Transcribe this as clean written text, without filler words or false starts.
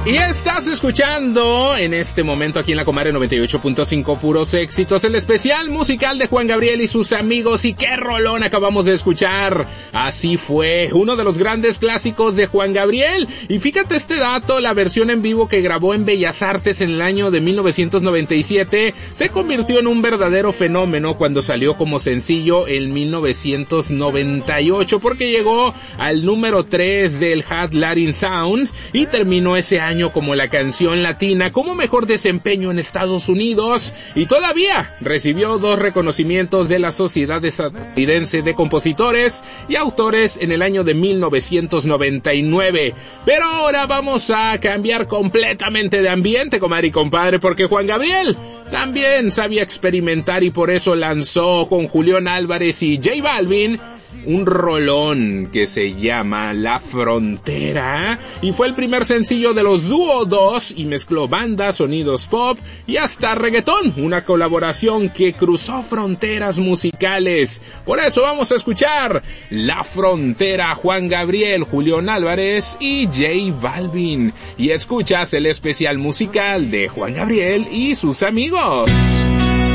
Y estás escuchando en este momento aquí en la Comadre 98.5 Puros Éxitos, el especial musical de Juan Gabriel y sus amigos. Y qué rolón acabamos de escuchar. Así fue, uno de los grandes clásicos de Juan Gabriel. Y fíjate este dato, la versión en vivo que grabó en Bellas Artes en el año de 1997 se convirtió en un verdadero fenómeno cuando salió como sencillo en 1998, porque llegó al número 3 del Hot Latin Sound y terminó ese año como la canción latina como mejor desempeño en Estados Unidos, y todavía recibió 2 reconocimientos de la Sociedad Estadounidense de Compositores y Autores en el año de 1999. Pero ahora vamos a cambiar completamente de ambiente, comadre y compadre, porque Juan Gabriel también sabía experimentar y por eso lanzó con Julián Álvarez y J Balvin un rolón que se llama La Frontera, y fue el primer sencillo de los Dúo 2 y mezcló banda, sonidos pop y hasta reggaetón, una colaboración que cruzó fronteras musicales. Por eso vamos a escuchar La Frontera, Juan Gabriel, Julián Álvarez y J Balvin, y escuchas el especial musical de Juan Gabriel y sus amigos.